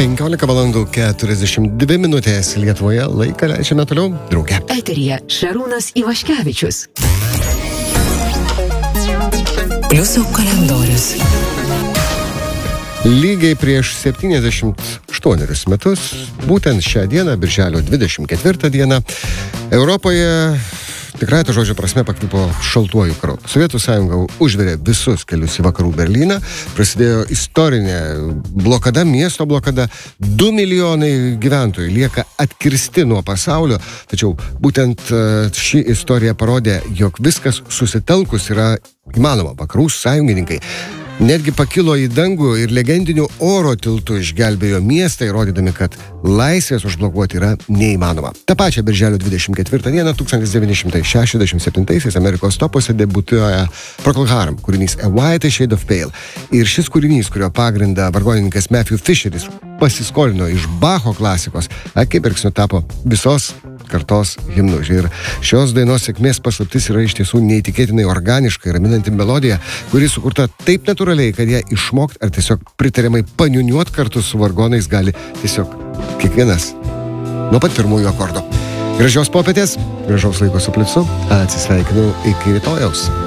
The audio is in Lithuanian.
15:42 minutės Lietuvoje, laiką leidžiame toliau drauge. Eteryje Šarūnas Ivaškevičius. Pliusų kalendorius. Lygiai prieš 78 metus, būtent šią dieną, birželio 24 dieną, Europoje tikrai to žodžio prasme pakvipo šaltuoju karu. Sovietų sąjunga užverė visus kelius į vakarų Berlyną, prasidėjo istorinė blokada, miesto blokada, 2 milijonai gyventojų lieka atkirsti nuo pasaulio, tačiau būtent ši istorija parodė, jog viskas susitelkus yra įmanoma. Vakarų sąjungininkai netgi pakilo į dangų ir legendiniu oro tiltu išgelbėjo miestą, įrodydami, kad laisvės užblokuoti yra neįmanoma. Ta pačia birželio 24 dieną 1967 Amerikos topuose debiutuoja Procol Harum kūrinys A White Shade of Pale. Ir šis kūrinys, kurio pagrindą vargonininkas Matthew Fisheris pasiskolino iš Bacho klasikos, akimirksniu tapo visos kartos himnu. Ir šios dainos sėkmės paslaptis yra iš tiesų neįtikėtinai organiška ir raminanti melodija, kuri sukurta taip natūraliai, kad ją išmokti ar tiesiog pritariamai paniuniuot kartu su vargonais gali tiesiog kiekvienas nuo pat pirmųjų akordų. Gražios popietės, gražaus laiko su Pliusu, atsisveikinu iki rytojaus.